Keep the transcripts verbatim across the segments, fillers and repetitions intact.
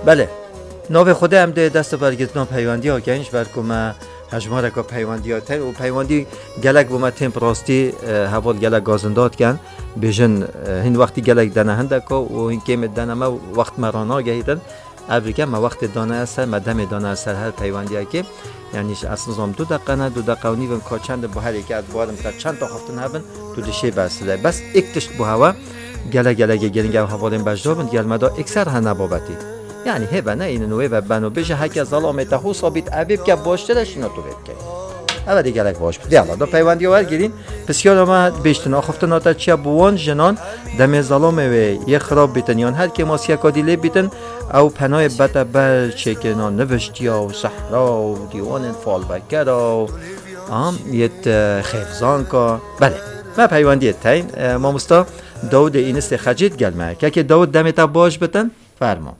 بله ناو خود هم ده دست برگت نام پیوندی ها گنج برکم هجماره که پیوندی ها تن و پیوندی گلک بوم تمپ راستی حوال گلک گازنداد کن بیشن هین وقتی گلک دانه هنده که و هین کم دانه ما وقت مرانا گهیدن ابریکه ما وقت دانه است مدام دانه است هر پیوندی ها که یعنیش اصلا دو دقیقه نه دو دقیقه و نیو که چند با هر یک از بارم تا چند تا هفتن هبن تو دشه بس بس اکتشت با هوا گلک گلک گلنگ حوالین بجدابن گل مدا اکثر هنه بابتی یعنی هبه نه این نوعه و بنو بشه هک از ظلامت خو ثابت ابیب که باشترش اینا تو بک اول دیگه لک باش دی الله دو پیوندی ور گیرین بسیار ما بیشتر آخفتن آتا چیا بوان جنان دم ظلام و یه خراب بیتنیان هر که ماسیا کادیله بیتن او پناه بتا بر چکنان نوشتیا و صحرا و دیوان فال بکرا ام یت خفزان کا بله ما پیوندی تاین ما مستا داود اینست خجیت گلمه که که داود دمتا باش بتن فرما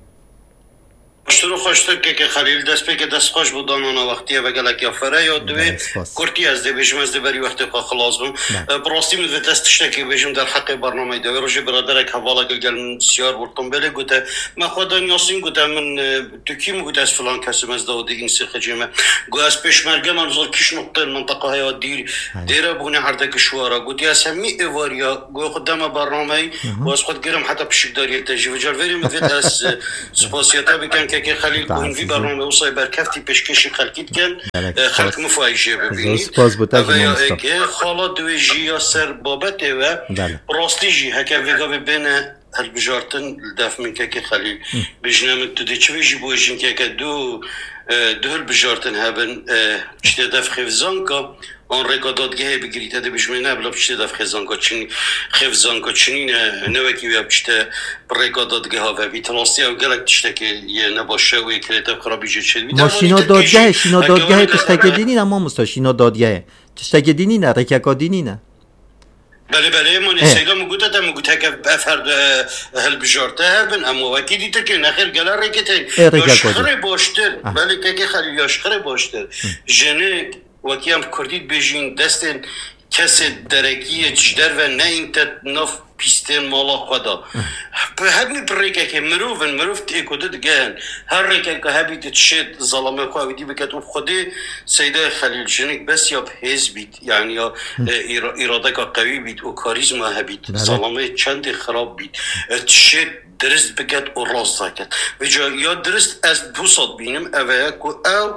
اشترو خوشتر که که خلیل دست به که دست خوش بودن اون وقتیه و گلک یافره یا دوی کرتی از دی بشم از دی بری وقتی که خلاص بم براستی مدت دستشته که بشم در حق برنامه دوی روزی برادرک حواله گل سیار ورتم بله گوته ما خودم یاسین گوته من تو کیم گوته از فلان کسی از داود این سه خجمه گو از پیشمرگه من زال کش نقطه منطقه های دیر دیره بونه هر دک شوارا گوته از همی ایواریا گو خدام برنامه و از خود گرم حتی پشکداری تجربه جلوی مدت از سپاسیاته بکن که خلیل کوینوی برنامه اوصای برکفتی پیشکشی خلقیت کن خلق مفایشه ببینید و که خالا دوی جیا سر بابته و راستی جی هکه ویگا ببینه هل بجارتن دف من که خلیل بجنامت تو دی چه بیجی بویجین که دو دو هل بجارتن هبن چه دف خفزان که آن رکادادگه بگیرید هده بشمه نه بلا بچه دف خزانگا چنین خفزانگا چنین نوکی ویا بچه رکادادگه ها و بیتراستی او گلک تشته که یه نباشه و یک کلیتب خرابی جد شد ما شینا دادگه شینا دادگه تشته که دینی نه ما مستا شینا دادگه تشته که دینی نه رکاکا دینی نه بله بله من سیدا مگوده تا مگوده که بفرد هل بجارته هبن اما وکی دیتر که نخیر گلا ریکتین یاشخره باشتر بله که خیلی یاشخره باشتر جنه وکی هم کردید بیشین دستن کسی درکی جدر و نه این تا نف پیستن مالا خدا به همین پریکه که مروفن مروف تیکوده دیگه هر ریکه که هبید تشد ظلمه خواهدی بکت و خودی سیده خلیل جنگ بس یا بهز بید یعنی یا اراده که قوی بید و کاریزما هبید ظلمه چند خراب بید تشد درست بکت و راست بکت و جا یا درست از بوساد بینم اوه که او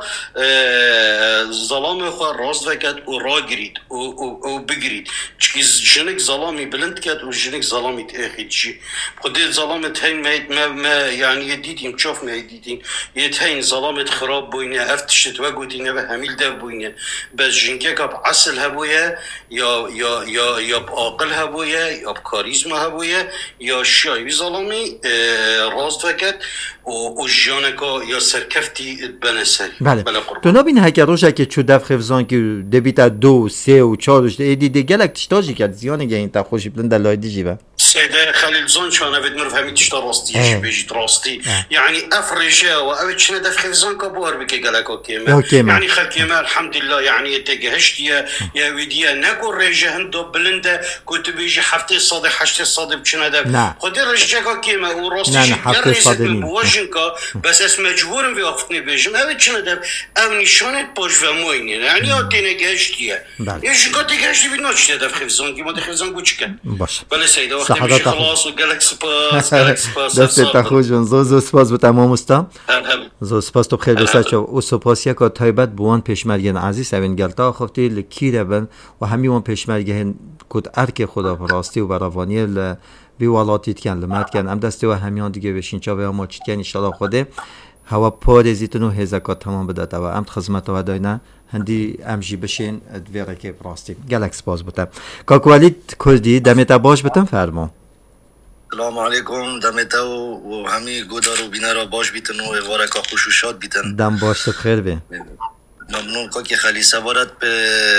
ظلام خواه راست بکت و را گرید و, و, و بگرید چکی جنگ ظلامی بلند کت و جنگ ظلامی تأخید چی خودی ظلامت هین ما, ما یعنی دیدیم چوف ما دیدیم یه هین ظلامت خراب بوینه افتشت و گوتینه و همیل دو بوینه بس جنگه که بعسل هبویه یا یا یا یا بعقل هبویه یا بکاریزما هبویه یا شیعی ظلامی راست وکت و جانکا یا سرکفتی بنسری بله تو نبین هکر روشه که چو دف خفزان که دبیتا دو سه و چار روش ایدی دیگه لک تشتاجی کرد زیانه گه این تا خوشی بلند در لایدی جیبه سيدة خليل زون شو أنا بدي نعرف همي تشتا راستي إيش بيجي راستي يعني أفرجها وأبد شنو دف خفزان كبار بكي قالك أوكي يعني خل كيما الحمد لله يعني تجهشت يا يا وديا نقول رجع هندو بلنده كنت بيجي حفتي الصادق حشتي الصادق بشنو دف خدي رجعك كيما وراستي جرست من بوجنكا بس اس مجبور في وقتني بيجم أبد شنو دف أو نشانة باش فموين يعني أتينا جهشتيه إيش قلت جهشتي بيناتش دف خفزان كيما دف خفزان قوتشك بله سيدة خلاص و گلک سپاس گلک سپاس دست تخوش جون زو زو سپاس به تمام استا زو سپاس تو خیلی بسچ او سپاس یک تایبت بوان پیشمرگین عزیز اوین گلتا خفتی لکیره بن و همیون پیشمرگین کد ارک خدا راستی و براوانی ل بی ولاتیت کن لمت کن ام دسته و همیان دیگه بشین چا به ما چیت کن ان شاء الله خوده هوا پارزیتونو هزکات تمام بدات و ام خدمت و داینا هندی امجی بشین دویره که راستی گلک سپاس بودم کاکوالید کردی دمتا باش بتم فرما سلام علیکم دمتا و همی گودار و بینارا باش بیتن و وارکا خوش و شاد بیتن دم باش بخیر بی ممنون که خالی سوارت به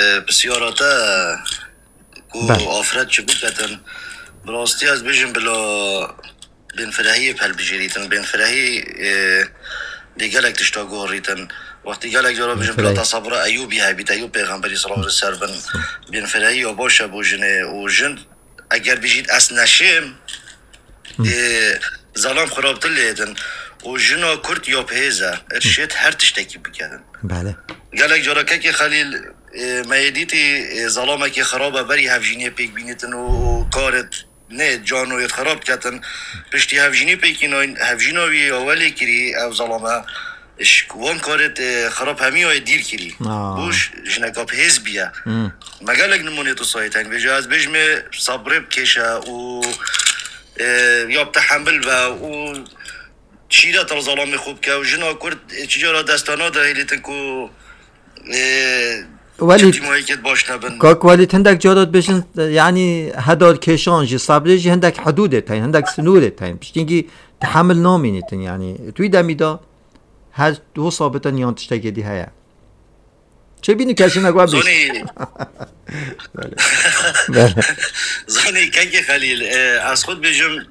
بسیاراتا که آفرد چه بودتن براستی از بیشن بلا بین فرهی پل بجریتن بین فرهی دیگلک تشتا گوریتن وقتی گلک جرا بیشن بلا تصبر ایوبی های بیت ایوب پیغمبری صلی الله علیه و سلم بین فرهی و باشه بوجنه و جن اگر بیشید از نشیم ظلام خرابتر لیدن و جنا کرد یا پهیزه ارشید هر تشتکی بکردن بله گلک جارکه که خلیل مایدیتی ظلامه که خرابه بری هفجینی پیک بینیتن و کارت نه جانویت خراب کردن پشتی هفجینی پیکین هفجیناوی اولی کری او ظلامه وان کارت خراب همی های دیر کری بوش جنکا پهیز بیا مگلک نمونه تو سایتن بجا از بجمه صبره بکشه و یا بتحمل و چیره تر ظلام خوب که و جنا کرد چجورا دستانا ده هلیتن که ولی کاک ولی هندک جارات بشن یعنی هدار کشانج صبرش هندک حدوده تاین هندک سنوره تاین پشتینگی تحمل نامینیتن یعنی توی دمیدا هر دو ثابتن یان تشتگی دی هیا چه بینی کشی نگوه بیش زانی کنک خلیل از خود بجم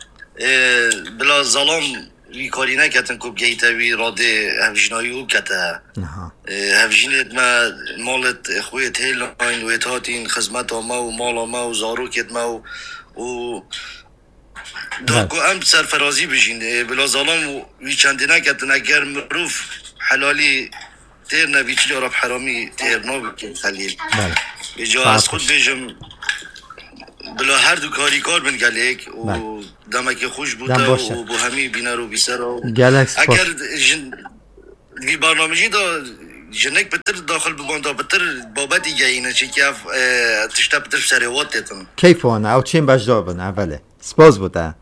بلا ظلام وی کاری نکتن که بگیته وی راده هفجینایی او کته هفجینت ما مالت خویت هیلاین و اتحاتین خزمت ما و مال ما و زاروکت ما و داکو ام سرفرازی بشین بلا ظلام وی چنده نکتن اگر مروف حلالی تیر نوی چی جارب حرامی تیر نو بکن خلیل بجا از خود بجم بلا هر دو کاری کار بن گلیک و دمک خوش بوده و با همی بینه رو بیسر اگر وی برنامجی دا جنک بتر داخل ببانده بتر بابت دیگه اینه چی که تشتا بتر سریوات دیتن کیف وانه او چین بجدار بن اوله سپاس بوده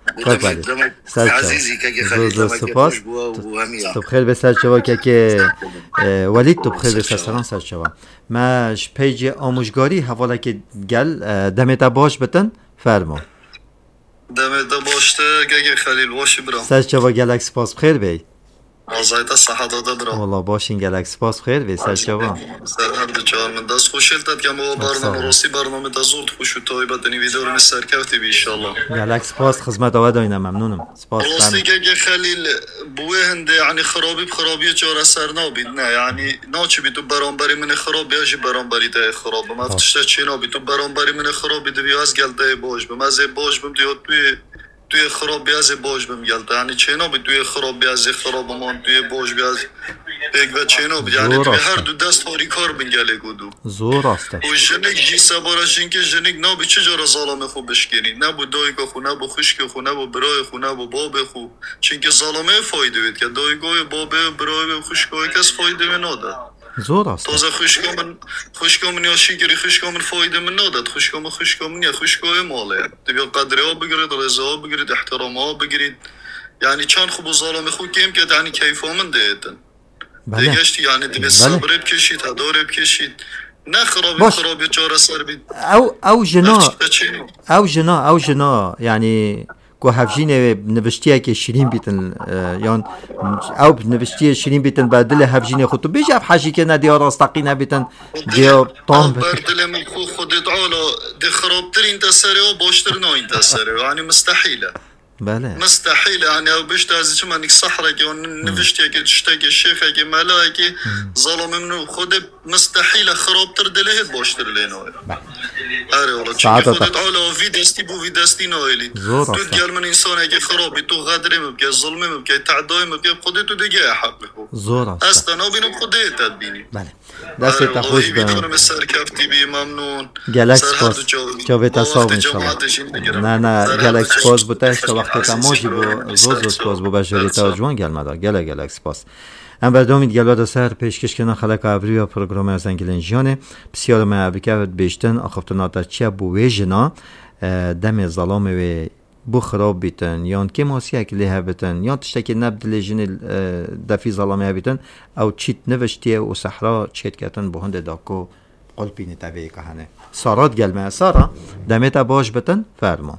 عزیزی که خیلی دمک خوش بوده و همی تو بخیر به سر شوا که ولید تو بخیر به سر سر شوا ماش پیج آموزگاری حواله که گل دمت باش بتن فرما دمت باشته که خلیل باشی برام سر شوا گلک سپاس بخیر بی آزایت صحت داده برام والله باشین گلک سپاس بخیر بی سر شوا سرحمد جان من دست خوشیلتت که ما برنامه راستی برنامه دزورد خوش و تایی بدنی ویدیو رو سرکفتی بی انشالله گلک سپاس خدمت آوه داینا ممنونم سپاس راستی که خلیل بوه هنده یعنی خرابی بخرابی چاره سر نابید نه یعنی ناچه بی تو برانبری من خراب بیاجی برانبری ده خراب بم افتشته چی نابید تو برانبری من خراب بی دوی از گلده باش بم از باش بم دیاد توی توی خراب بیاز باش بم گلده یعنی چی نابید توی خراب بیاز خراب من توی باش بیاز یک و چه نابید یعنی توی هر دو دست هاری کار بن گله گودو زور آسته و جنگ جیسه بارشین که جنگ نابید چه جارا ظالم خوب بشکنی نبو دایگاه خو نبو خشک خو نبو برای خو نبو باب خو چون که ظالمه فایده وید که دایگاه باب برای خشکای کس فایده من ناده زور آسته تازه خشکامن خشکامن یا شیگری خشکامن فایده من نادد خشکام خشکامن یا خشکای ماله تبیا قدره ها بگیرید رضا ها بگیرید احترام ها بگیرید یعنی چند خوب و ظالم خو کم که یعنی کیف من دیدن دیگشتی یعنی دیگه صبره بکشید هداره بکشید نه خرابی خرابی چاره سر بید او او جنا او جنا او جنا یعنی کو هفجینه نوشتیه که شیرین بیتن یان او نوشتیه شیرین بیتن بدل هفجینه خودتو بیجاب حاجی که ندی راستقی نبیتن دیا طعم بدل من خو خودت علا دی خرابترین تسره و باشتر ناین تسره یعنی مستحیله بله مستحيل يعني او بيش تازي كما نك صحرا كي نفشتي كي تشتاكي الشيخ كي ملاكي ظلم منو خود مستحيل خراب تردله بوشتر لينو اري والله تشي خود تعالى في دستي بو في دستي نويلي تو قال من انسان كي خراب تو غادر مبكي ظلم مبكي تعداي مبكي خود تو دغه حقه زور استنا بينو خود تدبيني بله دست تا خوش به من سر کفتی بی ممنون گلکس پاس جاوید صاحب انشالله نه نه گلکس پاس بوده تا وقت تماشی بو زوز زوز پاس بو بشری تا جوان گل مدار گل گلکس پاس ام بردامید گل بعد سر پیشکش کنن خلق ابری و پروگرام از انگلنجیانه بسیار من ابریکه بیشتن آخفتن آترچیه بو ویژنا دم ظلام و بو خراب بیتن یان که ماسیه که لیه بیتن یان تشتکی نبدل جن دفی ظلامه بیتن او چیت نوشتیه و صحرا چیت کتن بو هنده داکو قلبی نتویه که هنه سارات گلمه سارا دمت باش بیتن فرما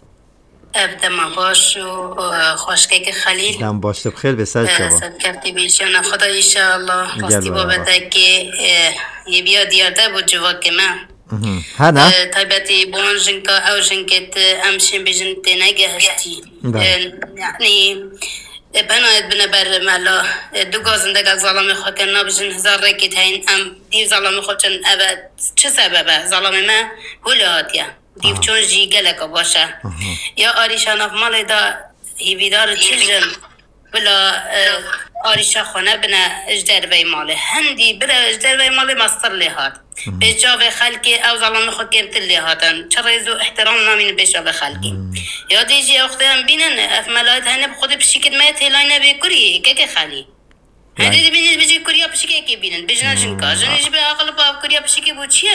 دم باش و خوشگه خلیل دم باش بخیر به سر شبا سب کفتی بیشان خدا ایشالله راستی بابته که یه بیا دیارده بود جوا که من هنا طيبتي بونجنك او جنكت امشي بجنت نجهشتي يعني بنات بنبر مالا دو گازنده ظلم خاطر بجن هزار ركت هين ام دي ظلم خاطر ابد چه سببه ظلم ما هولاتيا ديف چون جي گلك باشه يا آريشان اف مال دا هيويدار چجن بلا آریشا خانه بنا اجدر بی ماله هندی برا اجدر بی ماله مستر لیهات بجاوه خلقی او ظلام خود کمت لیهاتن چه ریزو احترام نامین بجاوه خلقی یا دیجی اخته هم بینن اف ملاید هنه بخود بشکل مایت هلای نبی کری که که خالی هنده دی بینید بجی کریا بشکل که بینن بجنن جنکا جنیج به اقل با کریا بشکل بود چیه؟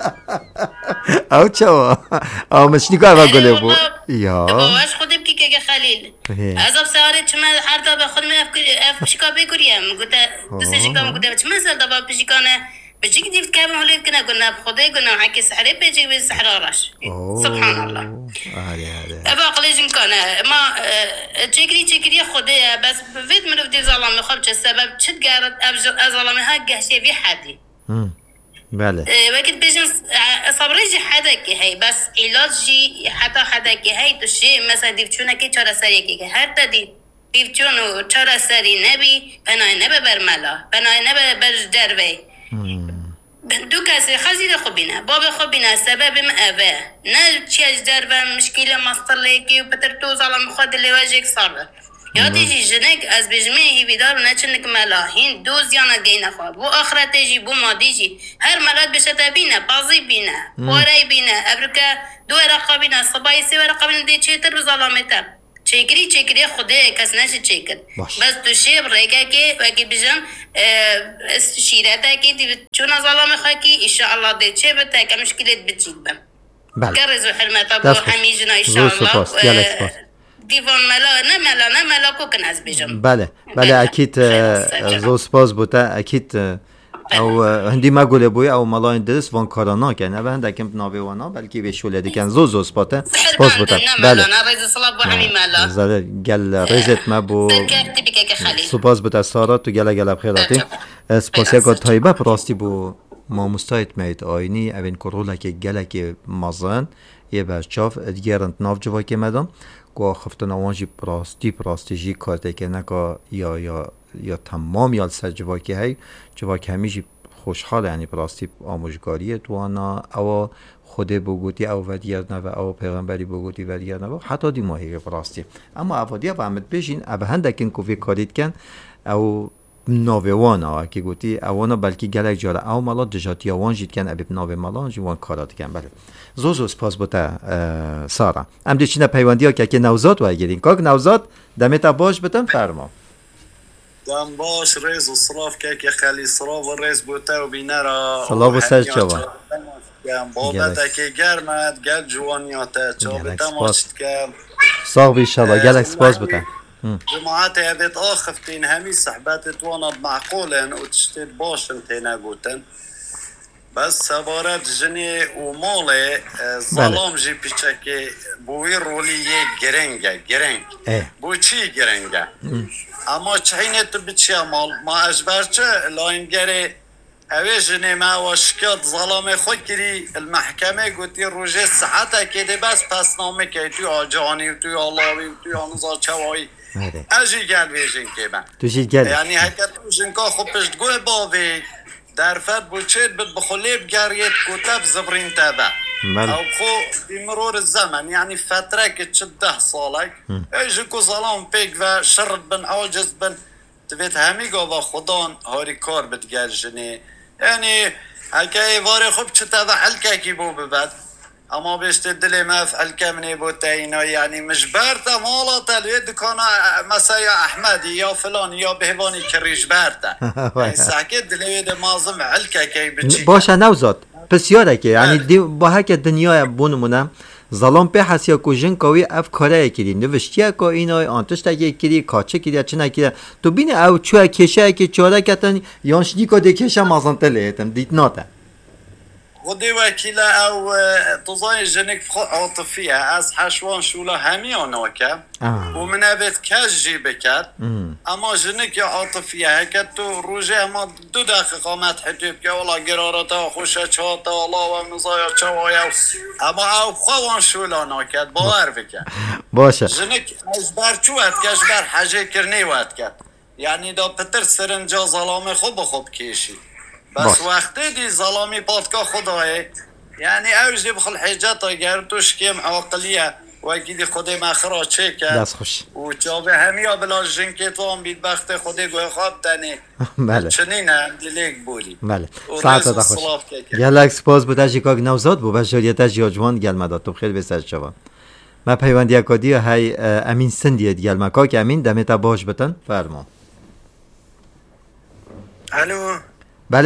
او چوا او مشنی که اول گله بود یا باش خودم کی که خلیل از اب سواره چما هر دا به خود من اف بشکا بکریم گوته دست جنکا گوته چما سال دا با بشکانه بجی که دیفت که مهلوی کنه گناه خدا گناه حکی سحره بجی به سحره راش سبحان الله ابا قلیجن کنه ما چکری چکری خدا بس وید منو دی ظلام خوب چه سبب چه گرد از ظلام ها گهشه بی حدی بله وقت بيجن صبري حدا كي هي بس علاجي حتى حدا كي هي تشي مثلا ديفتونا كي چرا سري كي هر تدي ديفتونو چرا سري نبي بنا نبي برملا بنا نبي برجروي دو کسی خزید خوبینه باب خوبینه سبب مأوه نه چی اجدر و مشکل مستر لیکی و پتر تو ظلم خود لیواجه اکسار یا دیجی جنگ از بجمه هی بیدار و نچنک ملاهین دوز یانا گینه خواب و آخرت جی بو مادی جی هر ملاد بشتا بینه بازی بینه بارای بینه ابرکه دو رقا بینه صبایی سی ورقا بینه دی چه تر بظلامتا چکری چکری خوده کس نشه چکر بس تو شیب ریگه که وکی بجم شیرته که دی چون ظلام خواه که ایشاءالله دی چه بتا که مشکلت بچید بم گرزو حرمتا با همیجنا ایشاءالله دیوان ملا نه ملا نه ملا کو کن از بجم بله بله اکید زو سپاس بوده اکید او هندی ما گله بوی او ملاین درس وان کارانا کنه و هنده کم ناوی وانا بلکی به شوله دیکن زو زو سپاته سپاس بوده بله ریز صلاب بو همین ملا زده گل ریزت ما بو سپاس بوده سارا تو گله گله بخیراتی سپاس یکا تایبه پراستی بو ما مستایت میت آینی اوین کروله که گله که مازن یه برچاف دیگرند ناف جوا که مدام کو خفتن آوانجی پراستی پراستیجی کارته که نکا یا یا یا تمام یا سر جواکی هی جواکی همیشه خوشحاله یعنی پراستی آموزگاری دوانا او خود بگوتی او ودیار نو او پیغمبری بگوتی ودیار نو حتی دی ماهی پراستی اما اوادیا و امت بشین او هندکن کوفی کارید کن او ناویوانا که گوتی اوانا بلکی گلک جاره او ملا دجاتی آوان جید کن ابی ناوی ملا جوان کارات کن بله زوزو سپاس بوده سارا ام دیچینه پیوندی ها که که نوزاد و اگرین که نوزاد دمیتا باش بتن فرما دم باش ریز و صراف که که خلی صراف و ریز بوده و بینه را صلاف و سر چوا بابت که گرمد گل جوانیاته چا بتا ماشید که ساق بیشالا گلک سپاس بوده جماعت هبت آخفتین همی صحبت توانت معقولن و تشتید باشن تینا گوتن بس سوارت جنی و مال ظلام جی پیچه که بوی رولی یک گرنگه گرنگ بو چی گرنگه اما چهینه تو بچی مال ما اجبرچه لاینگره اوه جنی ما وشکات ظلام خود کری المحکمه گوتی روژه صحته که ده بس پس نامه که توی آجانی و توی آلاوی و توی آنزا چوایی اجی گل بیشین که من یعنی حکت روژن که خوب پشت گوه باوی در فرد بوچید بد بخلیب گریت کتب زبرین تبا او خو بمرور الزمن يعني فترة كتشده صالك ايش كو ظلام بيك و شرد بن عاجز بن تبيت همي قوة خدان هاري كار بتجرجني يعني هكاي واري خب تشتبه حلكة كيبو ببد اما بيشت دلي ما افعل كمني بوتينا يعني مجبرته مالا تلويد كان مسايا احمدي يا فلان يا بهواني كريج بارته ساكت دلي مازم علكة كي بتشي باشه نوزاد بسیاره که یعنی دی با هک دنیا بونمونه ظلام به حسیا کو جن کوی اف کاره کردی نوشتیا کو اینای آنتش تگی کردی کاچه کردی چه نکردی تو بین او چه کشه که چاره کتن یانشنی کو دکشه مازن تلهتم دیت ناته خودی وکیل او تزای جنک عاطفیه از حشوان شولا همیانا که و منابت کجی بکد اما جنک عاطفیه هکت تو روژه اما دو دقیقه متحجب که والا گراراتا خوشه چهاتا والا و مزایا چوایا اما او خوان شولا ناکد باور بکد باشه جنک از برچوت کش بر حجه کرنی وید کد یعنی دا پتر سرنجا ظلام خوب خوب کشی بس وقتی دی ظلامی پادکا خدایه یعنی اوجی بخل حجت اگر توش کم عاقلیه وگیدی خودی مخرا چه کرد دست خوش و جاوه همیا بلا جنکی تو هم بید بخت خودی گوی خواب دنی بله چنین هم دیلیک بولی بله ساعت دا خوش گلک سپاس بوده جیکاک نوزاد بو بشاریت جیاجوان گل مداد خیلی بسر شوان ما پیوندی اکادی های امین سندیت گل مکاک امین دمیتا باش بتن فرمان الو